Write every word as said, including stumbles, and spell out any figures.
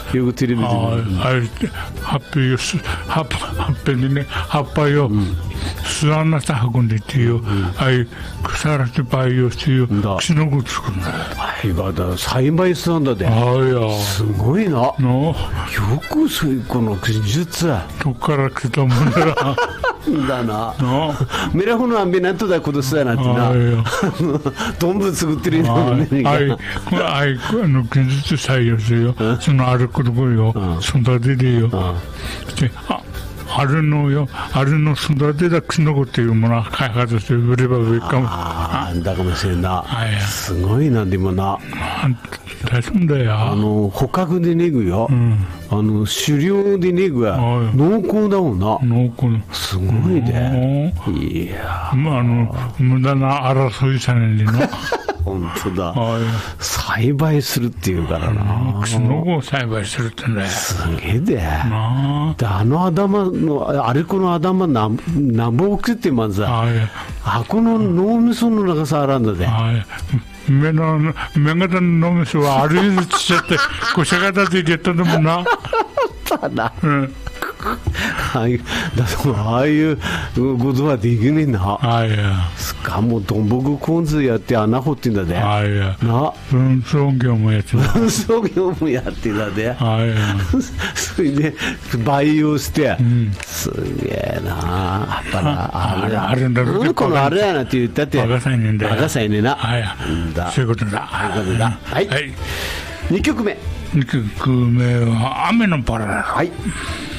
よくテレビで見る。 ああれ葉っぱよ葉っぱ葉っぱにね葉っぱよ、うん、巣穴さ運んでっていう、うん、ああいう腐らせ培養していうキノコ作るんだよ。 はいだ栽培するんだで。 あやすごいな。 のよくそういうこの技術どっから来たもんだな。 だな。メラフのアンビナントだことすやなってな。どんぶん作ってるんだもんね。 あいあいあの技術採用するよ。そのあることよ育ててよ。でああれのよあれの育てたキノコっていうものは開発して売れば売れかも。 ああだかもしれんな。すごいなでもな。 大丈夫だよ。 あの捕獲でネグよ。うん、あの狩猟でネグは濃厚だもんな。 濃厚。 すごいね。いや。 まああの無駄な争いさねんでの。 本当だ。栽培するっていうからな。 キノコを栽培するってんだよ。 すげえで。であの頭のあれこの頭ななんぼくってまずさ。あこの脳みその中さあらんだで。 目の目型の脳みそはある意味ちっちゃってこしゃがたついてやったんだもんな。 ただ。うんああいうだとああいうことはできねえな。 あいや。 しかもどんぼくコンズやって穴掘ってんだで。 あいや。 な。 運送業もやってた。 運送業もやってたで。 あいや。 それで培養して、うん、すげえな。やっぱなあれあれだろ。 うんこのあれやなって言ったって。 バカさいねんだよ。 バカさいねな。 あいや。そういうことだ。 そういうことだ。はい。はい。にきょくめ。 にきょくめは雨のパラだ。 はい。